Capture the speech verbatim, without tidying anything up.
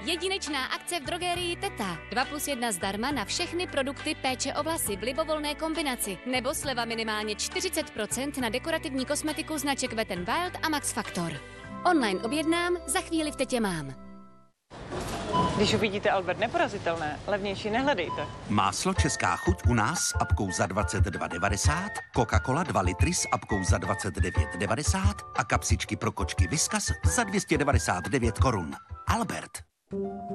Jedinečná akce v drogerii Teta. dva plus jedna zdarma na všechny produkty péče o vlasy v libovolné kombinaci. Nebo sleva minimálně čtyřicet procent na dekorativní kosmetiku značek Wet n Wild a Max Factor. Online objednám, za chvíli v Tetě mám. Když uvidíte Albert neporazitelné, levnější nehledejte. Máslo Česká chuť u nás s apkou za dvacet dva devadesát, Coca-Cola dva litry s apkou za dvacet devět devadesát a kapsičky pro kočky Whiskas za dvě stě devadesát devět korun. Albert.